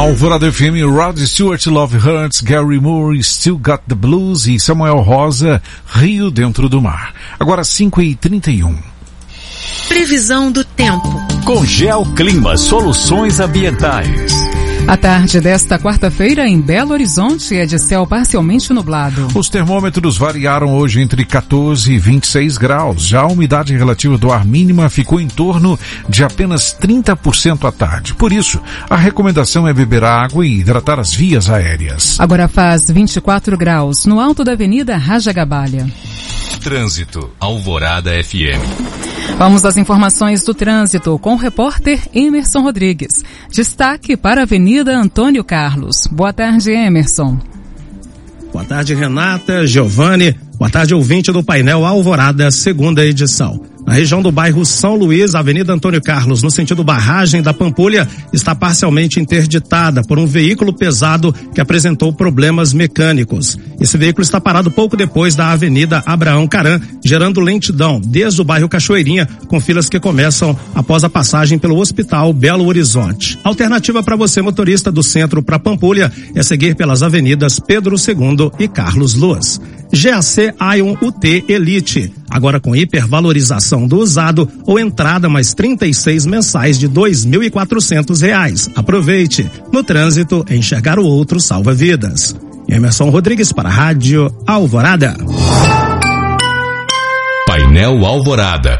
Alvorada FM, Rod Stewart, Love Hurts, Gary Moore, Still Got the Blues e Samuel Rosa, Rio Dentro do Mar. Agora 5h31. Previsão do tempo. Com Geoclima Soluções Ambientais. A tarde desta quarta-feira em Belo Horizonte é de céu parcialmente nublado. Os termômetros variaram hoje entre 14 e 26 graus. Já a umidade relativa do ar mínima ficou em torno de apenas 30% à tarde. Por isso, a recomendação é beber água e hidratar as vias aéreas. Agora faz 24 graus no alto da Avenida Rajagabalha. Trânsito, Alvorada FM. Vamos às informações do trânsito com o repórter Emerson Rodrigues. Destaque para a Avenida Antônio Carlos. Boa tarde, Emerson. Boa tarde, Renata, Giovanni. Boa tarde, ouvinte do painel Alvorada, segunda edição. Na região do bairro São Luís, a Avenida Antônio Carlos, no sentido Barragem da Pampulha, está parcialmente interditada por um veículo pesado que apresentou problemas mecânicos. Esse veículo está parado pouco depois da Avenida Abraão Caram, gerando lentidão desde o bairro Cachoeirinha, com filas que começam após a passagem pelo Hospital Belo Horizonte. A alternativa para você, motorista do centro para Pampulha, é seguir pelas avenidas Pedro II e Carlos Luz. GAC Ion UT Elite, agora com hipervalorização do usado ou entrada mais 36 mensais de R$ 2.400. Aproveite. No trânsito, enxergar o outro salva vidas. Emerson Rodrigues para a Rádio Alvorada. Painel Alvorada.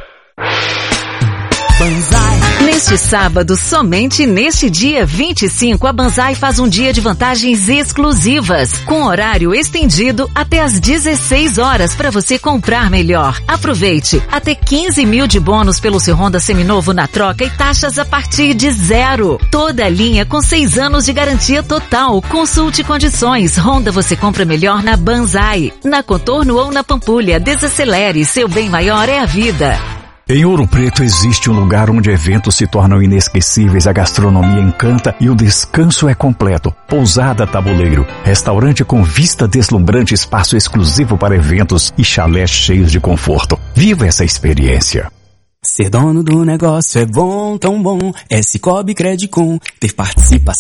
Banzai. Neste sábado, somente neste dia 25, a Banzai faz um dia de vantagens exclusivas, com horário estendido até às 16 horas para você comprar melhor. Aproveite, até 15 mil de bônus pelo seu Honda seminovo na troca e taxas a partir de 0. Toda a linha com 6 anos de garantia total. Consulte condições. Honda você compra melhor na Banzai. Na Contorno ou na Pampulha, desacelere, seu bem maior é a vida. Em Ouro Preto existe um lugar onde eventos se tornam inesquecíveis, a gastronomia encanta e o descanso é completo. Pousada Tabuleiro, restaurante com vista deslumbrante, espaço exclusivo para eventos e chalés cheios de conforto. Viva essa experiência. Ser dono do negócio é bom, tão bom. É Cicobi Credicom, ter participação.